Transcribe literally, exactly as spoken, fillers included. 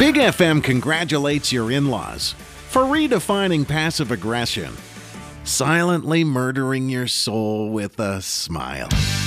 Big F M congratulates your in-laws for redefining passive aggression, silently murdering your soul with a smile.